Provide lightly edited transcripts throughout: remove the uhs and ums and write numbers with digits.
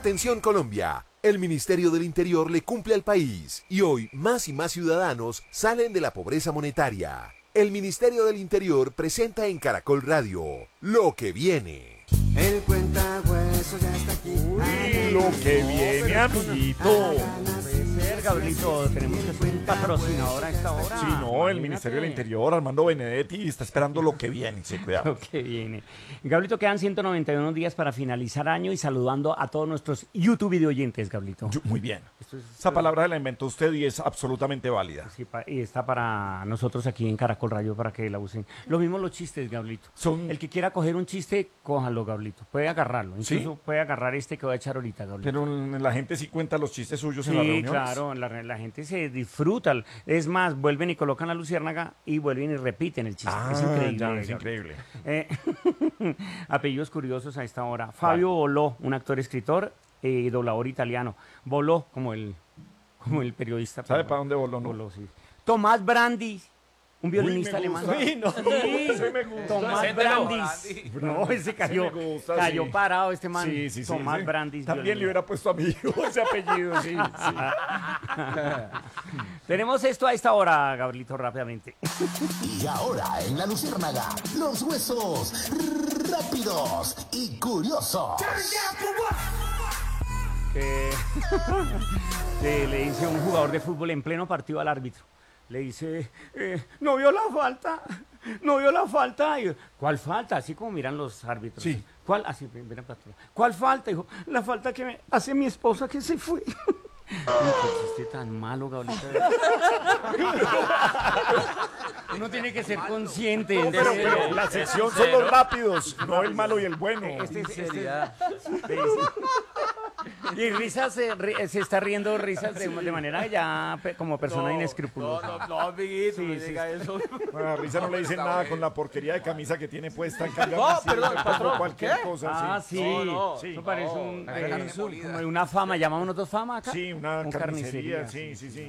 Atención Colombia, el Ministerio del Interior le cumple al país y hoy más y más ciudadanos salen de la pobreza monetaria. El Ministerio del Interior presenta en Caracol Radio Lo que viene. El cuentahueso ya está aquí. Lo que viene, amiguito. Gabrielito, tenemos que ser un patrocinador a esta hora. Sí, no, el Ministerio del Interior, Armando Benedetti, está esperando lo que viene. Sí, cuidado. Lo que viene. Gabrielito, quedan 191 días para finalizar año y saludando a todos nuestros YouTube video oyentes, Gabrielito. Muy bien. Esa palabra la inventó usted y es absolutamente válida. Sí, y está para nosotros aquí en Caracol Radio para que la usen. Lo mismo los chistes, Gabrielito. El que quiera coger un chiste, cójalo, Gabrielito. Puede agarrarlo. Incluso puede agarrar este que voy a echar ahorita, Gabrielito. Pero la gente sí cuenta los chistes suyos en las reuniones. Sí, claro, la gente se disfruta. Es más, vuelven y colocan la luciérnaga y vuelven y repiten el chiste. Es increíble. Es increíble. Apellidos curiosos a esta hora. Fabio Bolò, un actor, escritor y doblador italiano. Bolò, como el periodista. ¿Sabe para dónde voló? No? Bolò, sí. Tomás Brandis, un violinista alemán. Sí, no, ese me gusta. Tomás Brandis. No, ese cayó parado este man. Sí, Tomás Brandis. También le hubiera puesto a mi hijo ese apellido, sí. Tenemos esto a esta hora, Gabrielito, rápidamente. Y ahora en la luciérnaga, los huesos rápidos y curiosos. Le dice un jugador de fútbol en pleno partido al árbitro. Le dice, no vio la falta. Y, ¿cuál falta? Así como miran los árbitros. Sí. ¿Cuál? Así, miran para atrás. ¿Cuál falta? Dijo, la falta que me hace mi esposa que se fue. Qué chiste tan malo, Gabrielito. Uno tiene que ser consciente. No, pero la sección son los rápidos, no el malo y el bueno. Y risas, se está riendo risas de manera ya como persona inescrupulosa. No, amiguito, no diga eso. Bueno, a Risa no le dicen nada con la porquería de camisa que tiene puesta. Perdón, patrón, cualquier ¿qué? cosa. Sí. Sí. Me parece como una fama. ¿Llamamos nosotros fama acá? Sí, una carnicería. Sí.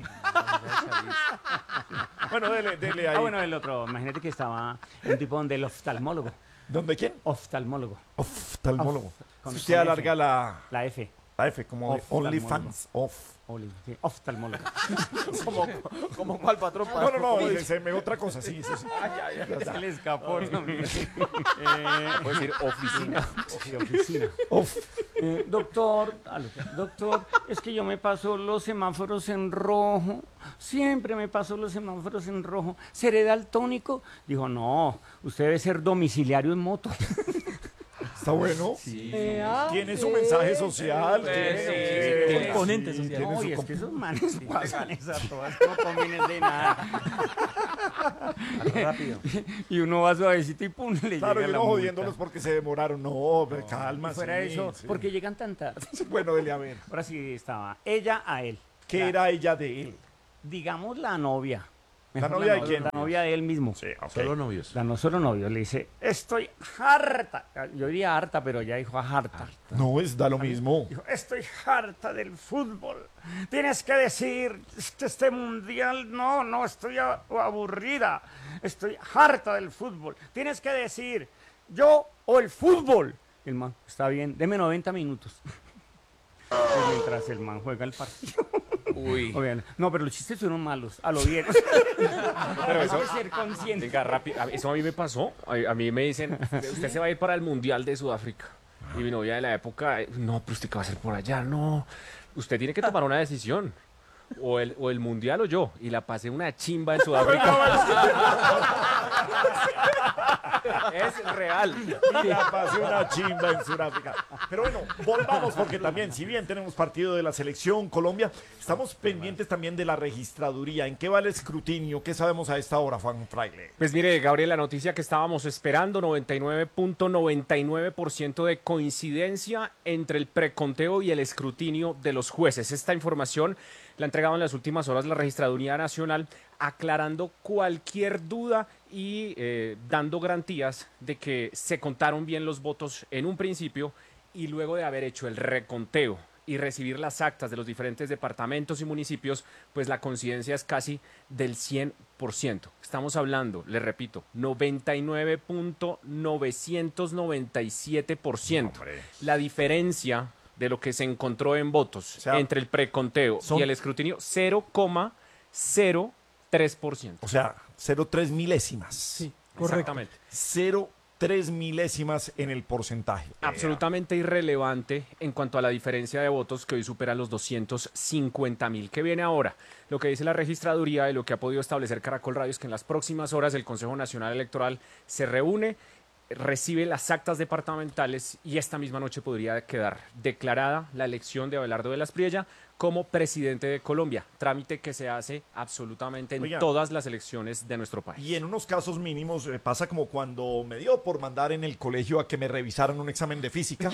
Bueno, dele ahí. Bueno, el otro. Imagínate que estaba un tipo donde el oftalmólogo. ¿Dónde quién? Oftalmólogo. Oftalmólogo. Con Usted alarga la F. La F, como OnlyFans. Oftalmólogo. ¿Como cuál, patrón? No, se me otra cosa, sí. Se le escapó. Puede decir oficina. Oficina. Doctor, es que yo me paso los semáforos en rojo. Siempre me paso los semáforos en rojo. ¿Seré daltónico? Dijo, no, usted debe ser domiciliario en moto. Está bueno. Sí. Tiene su mensaje social. Tiene Componente social. No, y es que esos manes pasan esas todas, no convienen de nada. Rápido. Y uno va suavecito y pum, le Claro, llega y la uno multa. jodiéndolos porque se demoraron. No, calma. Fuera sí, eso, sí. porque llegan tan tarde. Bueno, dele a ver. Ahora sí estaba ella a él. ¿Qué era ella de él? Digamos la novia. ¿La Mejor novia de quién? La novia de él mismo. Sí, ok. Solo novios. No solo novio. Le dice, estoy harta. Yo diría harta, pero ella dijo harta. No, da lo mismo. Dijo, estoy harta del fútbol. Tienes que decir, este mundial, no, estoy aburrida. Estoy harta del fútbol. Tienes que decir, yo o el fútbol. El man, está bien, deme 90 minutos. Y mientras el man juega el partido. Uy. No, pero los chistes fueron malos, a lo bien. Pero eso, hay que ser consciente. venga, rápido. Eso a mí me pasó. A mí me dicen, usted se va a ir para el Mundial de Sudáfrica. Y mi novia de la época, no, pero usted qué va a hacer por allá, no. Usted tiene que tomar una decisión. O el Mundial o yo. Y la pasé una chimba en Sudáfrica. Es real. Y la pasé una chimba en Sudáfrica. Pero bueno, volvamos porque también, si bien tenemos partido de la selección Colombia, estamos pendientes también de la registraduría. ¿En qué va el escrutinio? ¿Qué sabemos a esta hora, Juan Fraile? Pues mire, Gabriel, la noticia que estábamos esperando, 99.99% de coincidencia entre el preconteo y el escrutinio de los jueces. Esta información la ha entregado en las últimas horas la Registraduría Nacional, aclarando cualquier duda y dando garantías de que se contaron bien los votos en un principio y luego de haber hecho el reconteo y recibir las actas de los diferentes departamentos y municipios, pues la coincidencia es casi del 100%. Estamos hablando, les repito, 99.997%. La diferencia de lo que se encontró en votos O sea, entre el preconteo son- y el escrutinio, 0,03%. O sea, 0,3 milésimas. Sí, correcto. Exactamente. 0,3 milésimas en el porcentaje. Absolutamente irrelevante en cuanto a la diferencia de votos que hoy supera los 250.000. ¿Qué viene ahora? Lo que dice la registraduría y lo que ha podido establecer Caracol Radio es que en las próximas horas el Consejo Nacional Electoral se reúne, recibe las actas departamentales y esta misma noche podría quedar declarada la elección de Abelardo de la Espriella como presidente de Colombia, trámite que se hace absolutamente en Oiga. todas las elecciones de nuestro país. Y en unos casos mínimos pasa como cuando me dio por mandar en el colegio a que me revisaran un examen de física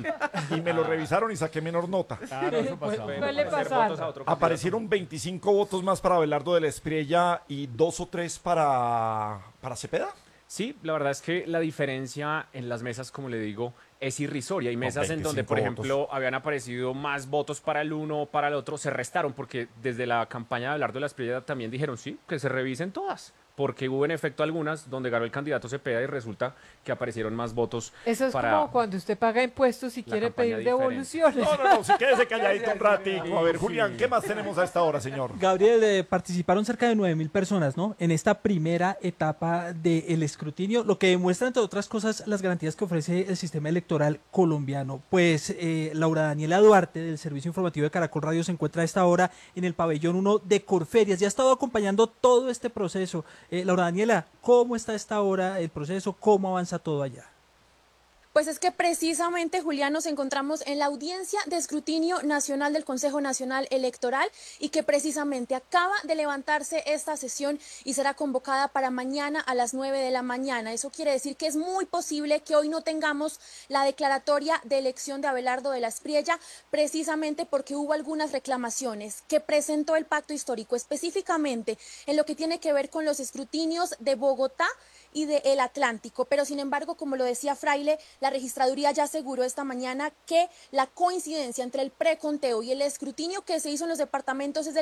y me lo revisaron y saqué menor nota. Claro, eso pasó. Suele Hacer pasar. votos a otro Aparecieron 25 votos más para Abelardo de la Espriella y 2 o 3 para Cepeda. Sí, la verdad es que la diferencia en las mesas, como le digo, es irrisoria. Hay mesas en donde, 25 por votos. ejemplo, habían aparecido más votos para el uno o para el otro, se restaron porque desde la campaña de Abelardo de la Espriella también dijeron, sí, que se revisen todas, porque hubo en efecto algunas donde ganó el candidato Cepeda y resulta que aparecieron más votos Eso es para como cuando usted paga impuestos y la quiere campaña pedir diferente. devoluciones. No, sí, quédese calladito un ratico. A ver, Julián, ¿qué más tenemos a esta hora, señor? Gabriel, participaron cerca de 9.000 personas, ¿no? En esta primera etapa del escrutinio, lo que demuestra, entre otras cosas, las garantías que ofrece el sistema electoral colombiano. Pues Laura Daniela Duarte, del Servicio Informativo de Caracol Radio, se encuentra a esta hora en el pabellón 1 de Corferias. Ya ha estado acompañando todo este proceso. Laura Daniela, ¿cómo está a esta hora el proceso? ¿Cómo avanza todo allá? Pues es que precisamente, Julián, nos encontramos en la audiencia de escrutinio nacional del Consejo Nacional Electoral y que precisamente acaba de levantarse esta sesión y será convocada para mañana a las 9 de la mañana. Eso quiere decir que es muy posible que hoy no tengamos la declaratoria de elección de Abelardo de la Espriella, precisamente porque hubo algunas reclamaciones que presentó el Pacto Histórico, específicamente en lo que tiene que ver con los escrutinios de Bogotá y del Atlántico. Pero sin embargo, como lo decía Fraile, la registraduría ya aseguró esta mañana que la coincidencia entre el preconteo y el escrutinio que se hizo en los departamentos es del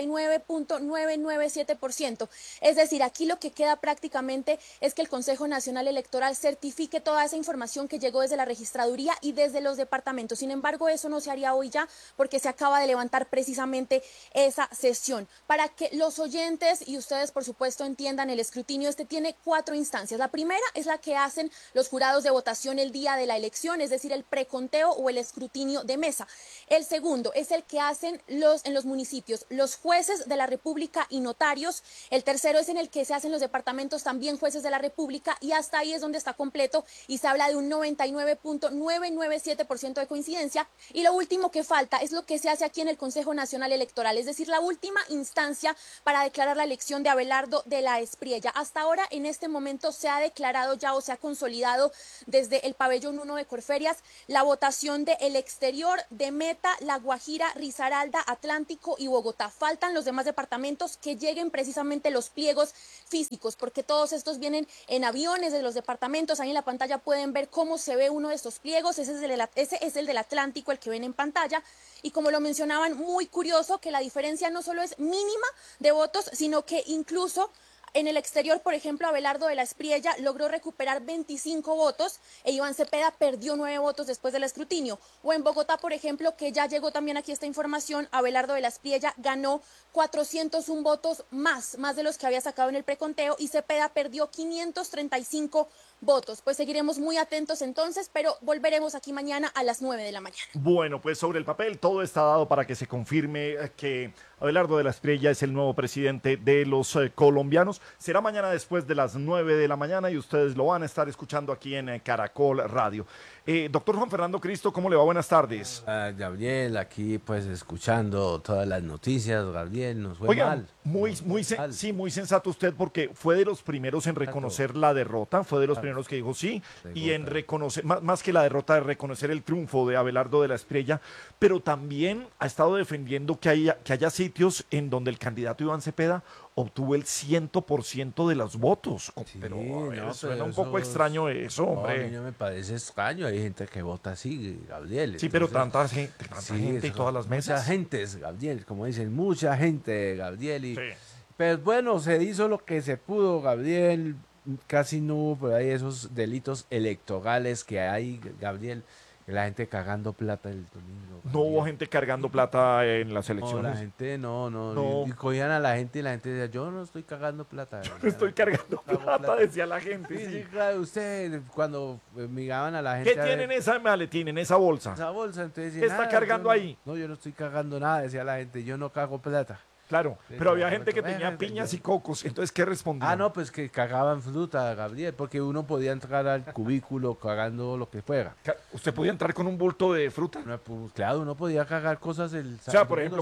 99.997%. Es decir, aquí lo que queda prácticamente es que el Consejo Nacional Electoral certifique toda esa información que llegó desde la registraduría y desde los departamentos. Sin embargo, eso no se haría hoy ya porque se acaba de levantar precisamente esa sesión. Para que los oyentes y ustedes, por supuesto, entiendan el escrutinio, este tiene 4 instancias. La primera es la que hacen los jurados de votación el día de la elección, es decir, el preconteo o el escrutinio de mesa. El segundo es el que hacen en los municipios los jueces de la República y notarios. El tercero es en el que se hacen los departamentos también jueces de la República y hasta ahí es donde está completo y se habla de un 99.997% de coincidencia. Y lo último que falta es lo que se hace aquí en el Consejo Nacional Electoral, es decir, la última instancia para declarar la elección de Abelardo de la Espriella. Hasta ahora, en este momento, se ha declarado ya o se ha consolidado desde el pabellón 1 de Corferias la votación del exterior de Meta, La Guajira, Risaralda, Atlántico y Bogotá. Faltan los demás departamentos que lleguen precisamente los pliegos físicos, porque todos estos vienen en aviones de los departamentos. Ahí en la pantalla pueden ver cómo se ve uno de estos pliegos. Ese es el del Atlántico, el que ven en pantalla. Y como lo mencionaban, muy curioso que la diferencia no solo es mínima de votos, sino que incluso en el exterior, por ejemplo, Abelardo de la Espriella logró recuperar 25 votos e Iván Cepeda perdió 9 votos después del escrutinio. O en Bogotá, por ejemplo, que ya llegó también aquí esta información, Abelardo de la Espriella ganó 401 votos más de los que había sacado en el preconteo y Cepeda perdió 535 votos. Pues seguiremos muy atentos entonces, pero volveremos aquí mañana a las 9 de la mañana. Bueno, pues sobre el papel todo está dado para que se confirme que Abelardo de la Espriella es el nuevo presidente de los colombianos. Será mañana después de las 9 de la mañana y ustedes lo van a estar escuchando aquí en Caracol Radio. Doctor Juan Fernando Cristo, ¿cómo le va? Buenas tardes. Gabriel, aquí pues escuchando todas las noticias, Gabriel, nos fue Oiga, mal. muy sensato usted porque fue de los primeros en reconocer la derrota, fue de los primeros que dijo sí, y en reconocer, más que la derrota, de reconocer el triunfo de Abelardo de la Espriella, pero también ha estado defendiendo que haya sitios en donde el candidato Iván Cepeda obtuvo el 100% de los votos. Sí, pero suena pero un poco eso extraño eso, hombre. No, a mí no me parece extraño, hay gente que vota así, Gabriel. Sí, pero entonces, tanta gente y todas las mesas. Mucha gente, Gabriel, como dicen, mucha gente, Gabriel. Y, Sí. Pues bueno, se hizo lo que se pudo, Gabriel. Casi no hubo por ahí esos delitos electorales que hay, Gabriel. La gente cagando plata el domingo. No hubo gente cargando plata en las No, elecciones. la gente no. No. Y cogían a la gente y la gente decía, yo no estoy cagando plata. Estoy cargando plata, decía la gente. Sí, sí. sí, claro, usted cuando migaban a la ¿Qué gente. a ver, tienen en esa maletín, en esa bolsa? esa bolsa? Entonces ¿Qué decían, está "Nada, cargando yo no- ahí?" No, yo no estoy cagando nada, decía la gente, yo no cago plata. Claro, Sí, pero había sí, gente que bueno, tenía piñas y cocos. Entonces, ¿qué respondían? Ah, no, pues que cagaban fruta, Gabriel, porque uno podía entrar al cubículo cagando lo que fuera. ¿Usted podía entrar con un bulto de fruta? No, pues, claro, uno podía cagar cosas el O sea, por ejemplo,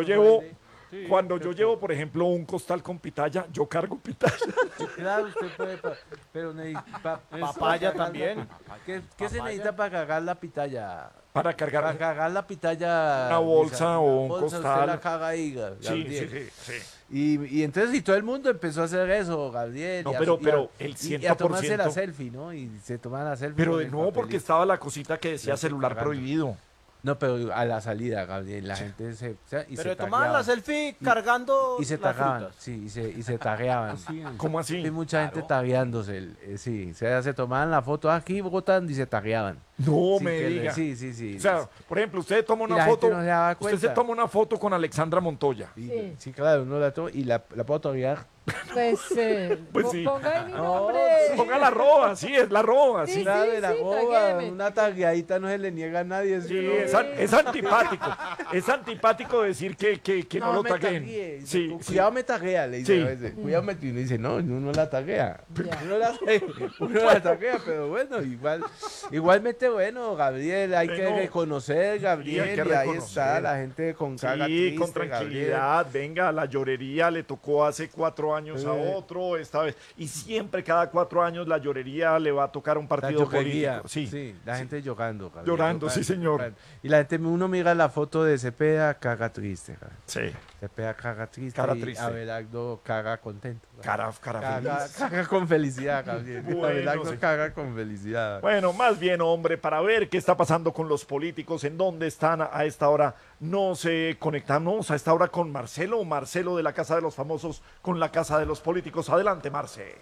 cuando yo llevo, por ejemplo, un costal con pitaya, yo cargo pitaya. Sí, claro, usted puede, pero Papaya también. ¿Qué se necesita para cagar la pitaya? Para Para cargar cagar la pitaya. una bolsa o un bolsa, costal. Usted la caga ahí, Sí, Gabriel. sí, sí, sí. Y entonces, y todo el mundo empezó a hacer eso, Gabriel. No, y a- pero- y a- pero el y a tomarse 100%. la selfie, ¿no? Y se tomaban la selfie. Pero con el no, porque papelito. estaba la cosita que decía Ya estoy celular cagando. prohibido. No, pero a la salida, Gabriel, la gente se... y Pero se tomaban la tagueaban. selfie cargando Y se las tagueaban, frutas. sí, y se tagueaban. ¿Cómo así? Hay mucha gente tagueándose, sí, se tomaban la foto aquí, Bogotá, y se tagueaban. No Sin me que le- diga. Sí, sí, sí. O sea, por ejemplo, usted toma Y una la foto. gente no se daba Usted se cuenta. toma una foto con Alexandra Montoya. Sí, claro, uno la toma y la puedo taguear. Pues, Pues sí. ponga ahí mi No, nombre. Ponga la roba, sí, es la roba, sí. Sí, Claro, de la boba, taguéame. una tagueadita no se le niega a nadie. Sí, es antipático. Es antipático decir que no lo me taguen. taguee. Sí, Cu- sí. Cuidado me taguea, le dice Sí. a veces. Cuidado me y uno dice, no, uno la taguea. Ya. Uno la taguea, pero bueno, igualmente bueno, Gabriel, hay que Bueno, reconocer, sí, Gabriel, hay que y ahí reconocer. está la gente con caga Sí, triste, con tranquilidad, venga, la llorería le tocó hace 4 años a otro, esta vez, y siempre cada 4 años la llorería le va a tocar a un Gabriel. partido La llorería, político. Sí, la gente llorando. Gabriel, Llorando, sí, señor. llorando. Y la gente, uno mira la foto de Cepeda, caga triste, Gabriel. sí, Cepeda caga triste, Cara y triste. Abelardo caga contento. cara Caga, feliz. caga con felicidad, Gabriel. Bueno, Abelardo sí. caga con felicidad. Bueno, más bien, hombre, para ver qué está pasando con los políticos, en dónde están a esta hora, nos conectamos a esta hora con Marcelo de la Casa de los Famosos, con la Casa de los Políticos. Adelante, Marce.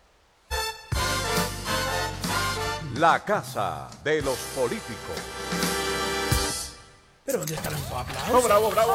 La Casa de los Políticos. Pero ¿dónde están los aplausos? No, bravo, bravo.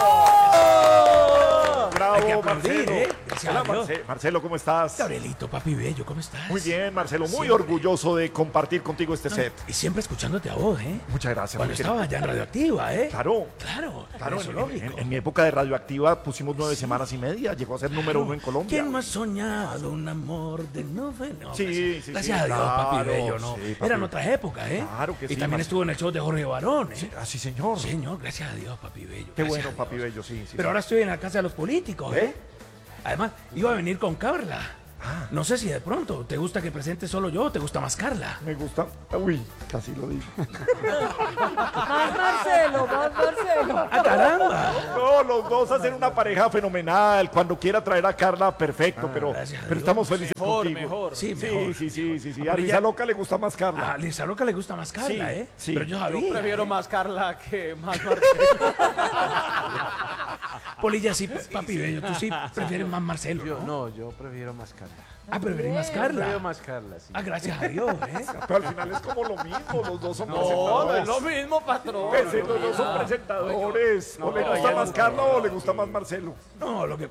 Hay que Bravo, aplaudir, Marcelo. ¿eh? Gracias Hola, a Dios. Marcelo, ¿cómo estás? Gabrielito, papi bello, ¿cómo estás? Muy bien, Marcelo, muy Siempre. orgulloso de compartir contigo este set. Y siempre escuchándote a vos, ¿eh? Muchas gracias. Cuando muy estaba allá en Radioactiva, ¿eh? Claro, Claro, eso en, lógico. en mi época de Radioactiva pusimos 9 semanas y media, llegó a ser número 1 en Colombia. ¿Quién no ha soñado un amor de noveno? Sí, sí, Gracias sí, a Dios, claro, papi bello, ¿no? sí, papi. Eran otras épocas, ¿eh? Claro que y sí, también Marcelo. estuvo en el show de Jorge Barón, ¿eh? Ah, sí, señor. Señor, gracias a Dios, papi bello. Qué gracias bueno, a Dios. papi bello, sí. Pero ahora estoy en la casa de los políticos, ¿eh? Además, iba a venir con Carla. Ah. No sé si de pronto te gusta que presente solo yo o te gusta más Carla. Me gusta. Uy, casi lo digo. Más Marcelo, más Marcelo. ¡Ah, caramba! No, los dos hacen una pareja fenomenal. Cuando quiera traer a Carla, perfecto, pero gracias a pero Dios. estamos felices contigo. Sí, Sí, mejor. sí, sí, sí, sí. Ah, A pero Lisa ya- Loca le gusta más Carla. A Lisa Loca le gusta más Carla, Sí, ¿eh? sí. Pero yo sabía. Yo prefiero más Carla que más Marcelo. Polilla, sí, papi bello, tú sí prefieres más Marcelo, Yo, ¿no? no, yo prefiero más Carla. Ah, preferís más Prefiero Carla. más Carla, sí. Ah, gracias a Dios, ¿eh? Pero al final es como lo mismo, los dos son No, no presentadores. es lo mismo, patrón. Pues, los dos son presentadores. ¿O le gusta más Carla o le gusta más Marcelo? No, lo que...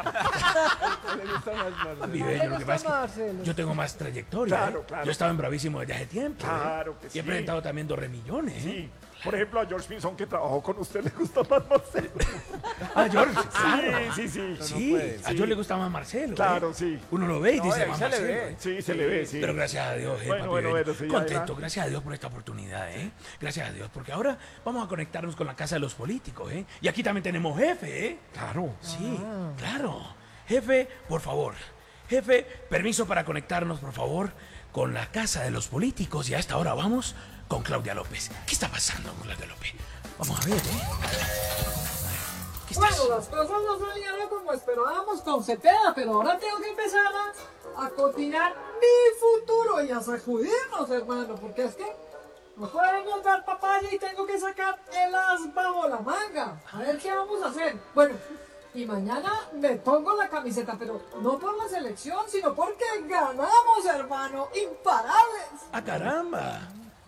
Papi bello, lo que pasa es que Marcelo. yo tengo más trayectoria, Claro, ¿eh? claro. Yo estaba en Bravísimo desde hace tiempo, ¿eh? Claro que Y sí. he presentado también 2 remillones, ¿eh? Sí. Por ejemplo, a George Pinzón, que trabajó con usted, le gusta más Marcelo. Ah, George, claro. Sí, sí, sí. Sí, a George le gusta más Marcelo, ¿eh? Claro, sí. Uno lo ve y dice ahí más se le Marcelo, ve. ¿eh? Sí, se le ve, sí. Pero gracias a Dios, Bueno, papi bueno, bello. bueno, sí, Contento, adelante. gracias a Dios por esta oportunidad, ¿eh? Gracias a Dios, porque ahora vamos a conectarnos con la casa de los políticos, ¿eh? Y aquí también tenemos jefe, ¿eh? Claro. Sí, claro. Jefe, por favor. Jefe, permiso para conectarnos, por favor, con la casa de los políticos. Y a esta hora vamos con Claudia López. ¿Qué está pasando con Claudia López? Vamos a ver, ¿eh? ¿Qué estás? Bueno, las cosas no salieron como esperábamos con Cepeda, pero ahora tengo que empezar a cotinar mi futuro y a sacudirnos, hermano, porque es que no podemos dar papaya y tengo que sacar el as bajo la manga. A ver qué vamos a hacer. Bueno, y mañana me pongo la camiseta, pero no por la selección, sino porque ganamos, hermano, imparables. ¡Ah, caramba!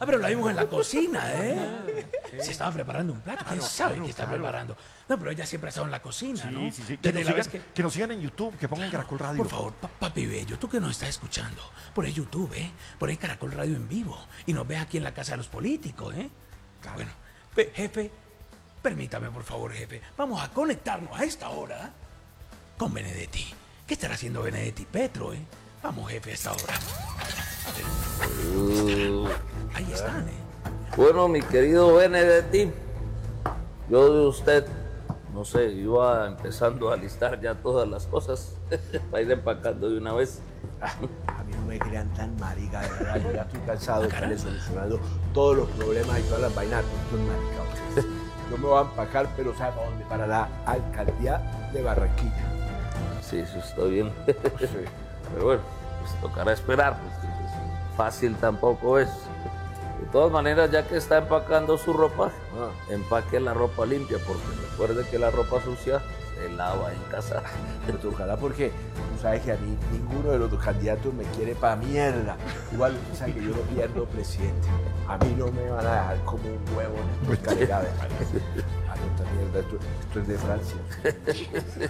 Ah, pero la vimos en la cocina, ¿eh? Se estaba preparando un plato. ¿Quién sabe qué está preparando? No, pero ella siempre ha estado en la cocina, ¿no? Sí, sí, sí. Desde la vez Que nos sigan en YouTube, que pongan Caracol Radio. Por favor, papi bello, tú que nos estás escuchando, por ahí YouTube, ¿eh? Por ahí Caracol Radio en vivo. Y nos ves aquí en la casa de los políticos, ¿eh? Claro. Bueno, jefe, permítame, por favor, jefe. Vamos a conectarnos a esta hora con Benedetti. ¿Qué estará haciendo Benedetti Petro, eh? Vamos, jefe, a esta hora. A ver. Ahí están, ¿eh? Bueno, mi querido Benedetti, yo de usted, no sé, iba empezando a listar ya todas las cosas para ir empacando de una vez. A mí no me crean tan marica, de verdad. Yo ya estoy cansado de estarle solucionando todos los problemas y todas las vainas con estos maricados. Yo me voy a empacar, pero ¿sabe para dónde? Para la alcaldía de Barranquilla. Sí, eso está bien. Pero bueno, pues tocará esperar, pues fácil tampoco es. De todas maneras, ya que está empacando su ropa, empaque la ropa limpia, porque recuerde que la ropa sucia se lava en casa. Pero tocará porque tú sabes que a mí ninguno de los dos candidatos me quiere pa' mierda. Igual, tú sabes que yo no pierdo presidente. A mí no me van a dejar como un huevo en esta calidad de esta mierda, esto es de Francia.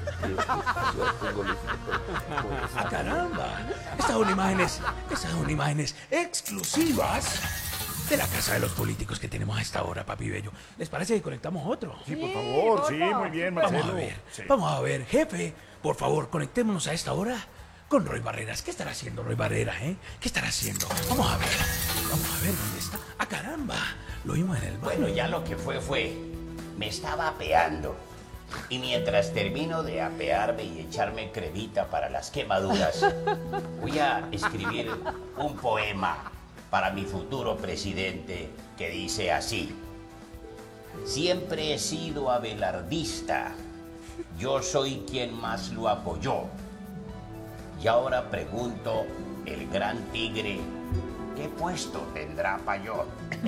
¡Ah, caramba! Estas son imágenes exclusivas de la casa de los políticos que tenemos a esta hora, papi bello. ¿Les parece que conectamos otro? Sí, por favor, sí, muy bien, Marcelo. Vamos a ver, jefe, por favor, conectémonos a esta hora con Roy Barreras. ¿Qué estará haciendo Roy Barreras, eh? ¿Qué estará haciendo? Vamos a ver dónde está. ¡Ah, caramba! Lo vimos en el baño. Bueno, ya lo que fue. Me estaba apeando. Y mientras termino de apearme y echarme cremita para las quemaduras, voy a escribir un poema para mi futuro presidente que dice así: siempre he sido abelardista, yo soy quien más lo apoyó. Y ahora pregunto, el gran tigre, ¿qué puesto tendrá Payot?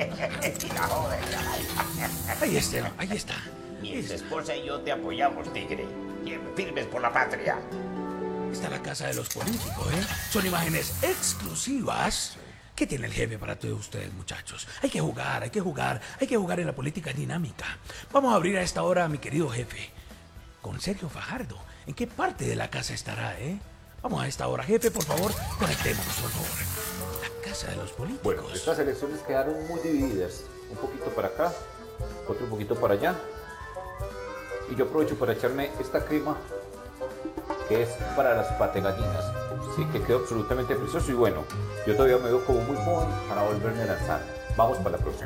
Ahí está. Mi ex esposa y yo te apoyamos, tigre. Firmes por la patria. Está la casa de los políticos, ¿eh? Son imágenes exclusivas. ¿Qué tiene el jefe para todos ustedes, muchachos? Hay que jugar en la política dinámica. Vamos a abrir a esta hora, mi querido jefe, con Sergio Fajardo. ¿En qué parte de la casa estará, eh? Vamos a esta hora, jefe, por favor, conectémonos, por favor. La casa de los políticos. Bueno, estas elecciones quedaron muy divididas. Un poquito para acá, otro poquito para allá. Y yo aprovecho para echarme esta crema que es para las pategallinas. Sí, que quedó absolutamente precioso. Y bueno, yo todavía me veo como muy joven para volverme a lanzar. Vamos para la próxima.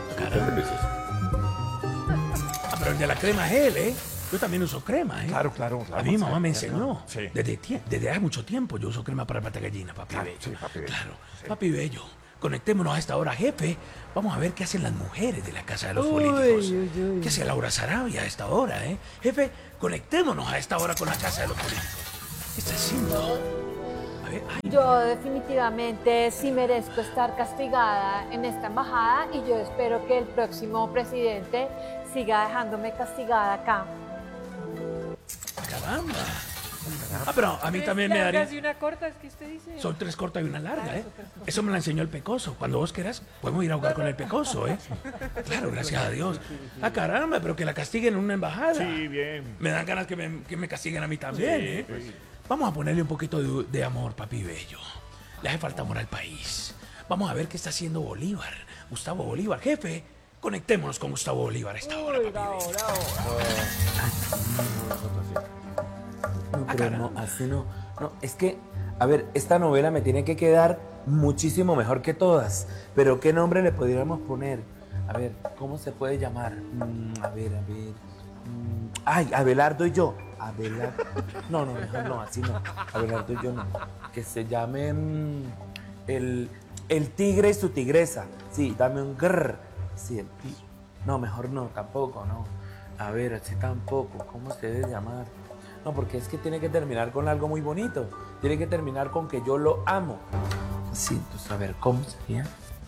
Pero el de la crema es él, ¿eh? Yo también uso crema, ¿eh? Claro. A mí mi mamá me enseñó. Sí. Desde hace mucho tiempo yo uso crema para pata gallina, papi bello. Sí, papi bello. Claro, sí. Papi bello. Conectémonos a esta hora, jefe. Vamos a ver qué hacen las mujeres de la casa de los políticos. ¿Qué hace Laura Sarabia a esta hora, eh? Jefe, conectémonos a esta hora con la casa de los políticos. ¿Qué está haciendo? A ver, Yo definitivamente sí merezco estar castigada en esta embajada y yo espero que el próximo presidente siga dejándome castigada acá. ¡Caramba! Pero a mí también me daría... ¿Casi una corta es que usted dice? Son 3 cortas y una larga, ¿eh? Eso me la enseñó el Pecoso. Cuando vos quieras, podemos ir a jugar con el Pecoso, ¿eh? Claro, gracias a Dios. ¡Ah, caramba! Pero que la castiguen en una embajada. Sí, bien. Me dan ganas que me castiguen a mí también, Sí, ¿eh? sí. Vamos a ponerle un poquito de amor, papi bello. Le hace falta amor al país. Vamos a ver qué está haciendo Bolívar. Gustavo Bolívar. Jefe, conectémonos con Gustavo Bolívar a esta hora, papi bello. No, pero no, así no. No, es que, a ver, esta novela me tiene que quedar muchísimo mejor que todas. Pero ¿qué nombre le podríamos poner? A ver, ¿cómo se puede llamar? A ver. Ay, Abelardo y yo. Abelardo. No, mejor no, así no. Abelardo y yo no. Que se llame el tigre y su tigresa. Sí, dame un grrr. Sí, el tigre. No, mejor no, tampoco, no. A ver, así tampoco. ¿Cómo se debe llamar? No, porque es que tiene que terminar con algo muy bonito. Tiene que terminar con que yo lo amo. Sí, entonces, a ver, ¿cómo sería?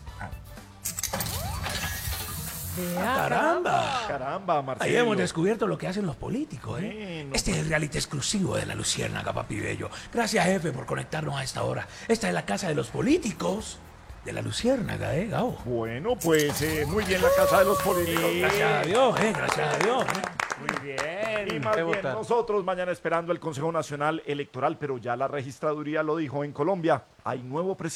¡Caramba! Marcelo. Ahí hemos descubierto lo que hacen los políticos, ¿eh? Bueno, Este es el reality exclusivo de la Luciérnaga, papi bello. Gracias, jefe, por conectarnos a esta hora. Esta es la casa de los políticos de la Luciérnaga, Gabo. Bueno, pues muy bien la casa de los políticos. Gracias a Dios, gracias a Dios. Muy bien. Y más bien nosotros mañana esperando el Consejo Nacional Electoral, pero ya la registraduría lo dijo en Colombia, hay nuevo presidente.